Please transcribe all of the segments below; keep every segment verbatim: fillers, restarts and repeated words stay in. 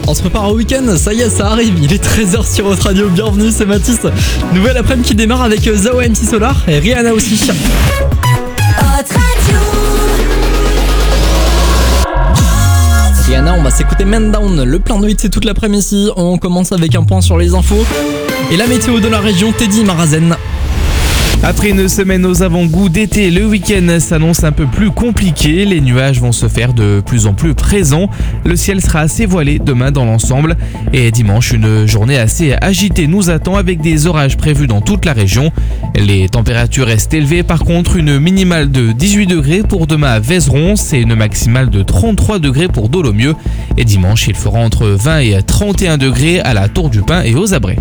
On se prépare au week-end, ça y est, ça arrive, il est treize heures sur votre radio, bienvenue, c'est Mathis. Nouvelle après-midi qui démarre avec Zao M C Solar et Rihanna aussi. Rihanna, on va s'écouter Man Down, le plein de hits c'est toute l'après-midi. On commence avec un point sur les infos et la météo de la région, Teddy Marazen. Après une semaine aux avant-goûts d'été, le week-end s'annonce un peu plus compliqué. Les nuages vont se faire de plus en plus présents. Le ciel sera assez voilé demain dans l'ensemble. Et dimanche, une journée assez agitée nous attend avec des orages prévus dans toute la région. Les températures restent élevées. Par contre, une minimale de dix-huit degrés pour demain à Vézeron et une maximale de trente-trois degrés pour Dolomieu. Et dimanche, il fera entre vingt et trente et un degrés à la Tour du Pin et aux Abrets.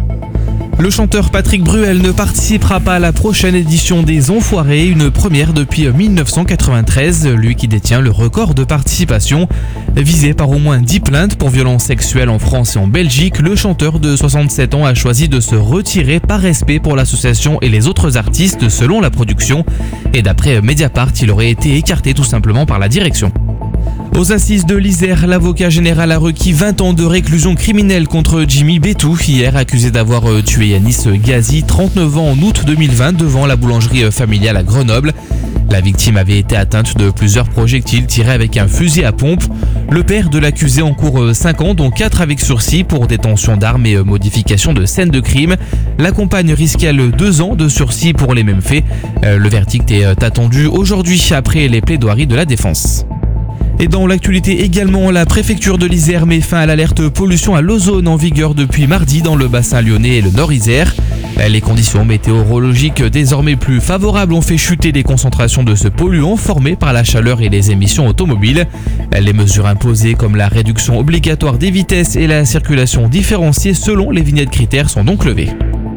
Le chanteur Patrick Bruel ne participera pas à la prochaine édition des Enfoirés, une première depuis dix-neuf cent quatre-vingt-treize, lui qui détient le record de participation. Visé par au moins dix plaintes pour violences sexuelles en France et en Belgique, le chanteur de soixante-sept ans a choisi de se retirer par respect pour l'association et les autres artistes selon la production. Et d'après Mediapart, il aurait été écarté tout simplement par la direction. Aux assises de l'Isère, l'avocat général a requis vingt ans de réclusion criminelle contre Jimmy Bétou, hier accusé d'avoir tué Yanis Ghazi, trente-neuf ans en août deux mille vingt, devant la boulangerie familiale à Grenoble. La victime avait été atteinte de plusieurs projectiles tirés avec un fusil à pompe. Le père de l'accusé encourt cinq ans, dont quatre avec sursis pour détention d'armes et modification de scène de crime. La compagne risque elle deux ans de sursis pour les mêmes faits. Le verdict est attendu aujourd'hui après les plaidoiries de la défense. Et dans l'actualité également, la préfecture de l'Isère met fin à l'alerte pollution à l'ozone en vigueur depuis mardi dans le bassin lyonnais et le Nord-Isère. Les conditions météorologiques désormais plus favorables ont fait chuter les concentrations de ce polluant formé par la chaleur et les émissions automobiles. Les mesures imposées comme la réduction obligatoire des vitesses et la circulation différenciée selon les vignettes critères sont donc levées.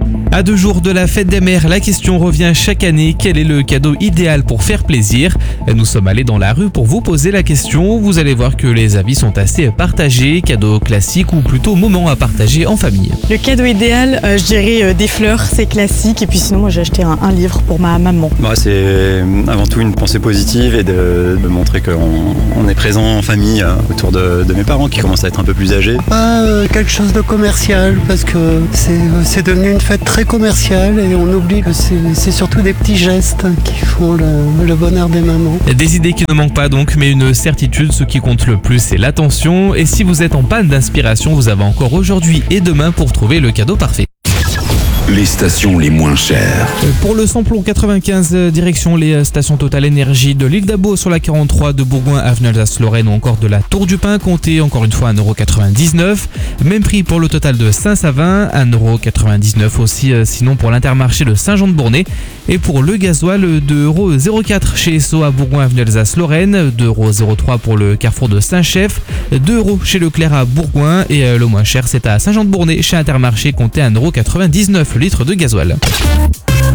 À deux jours de la fête des mères, la question revient chaque année. Quel est le cadeau idéal pour faire plaisir ? Nous sommes allés dans la rue pour vous poser la question. Vous allez voir que les avis sont assez partagés. Cadeau classique ou plutôt moment à partager en famille. Le cadeau idéal, euh, je dirais euh, des fleurs, c'est classique. Et puis sinon, moi j'ai acheté un, un livre pour ma maman. Bah, c'est avant tout une pensée positive et de, de montrer qu'on on est présent en famille euh, autour de, de mes parents qui commencent à être un peu plus âgés. Pas euh, quelque chose de commercial parce que c'est, euh, c'est devenu une fête très commercial et on oublie que c'est, c'est surtout des petits gestes qui font le, le bonheur des mamans. Des idées qui ne manquent pas donc, mais une certitude, ce qui compte le plus c'est l'attention. Et si vous êtes en panne d'inspiration, vous avez encore aujourd'hui et demain pour trouver le cadeau parfait. Les stations les moins chères. Pour le samplon quatre-vingt-quinze, direction les stations Total Énergie de l'île d'Abo sur la quarante-trois, de Bourgoin, avenue Alsace-Lorraine ou encore de la Tour du Pin, comptez encore une fois un euro quatre-vingt-dix-neuf. Même prix pour le total de Saint-Savin, un euro quatre-vingt-dix-neuf aussi, sinon pour l'Intermarché de Saint-Jean-de-Bournay. Et pour le gasoil, deux euros zéro quatre chez Esso à Bourgoin, avenue Alsace-Lorraine, deux euros zéro trois pour le Carrefour de Saint-Chef, deux euros chez Leclerc à Bourgoin et le moins cher c'est à Saint-Jean-de-Bournay chez Intermarché, comptez un euro quatre-vingt-dix-neuf litre de gasoil.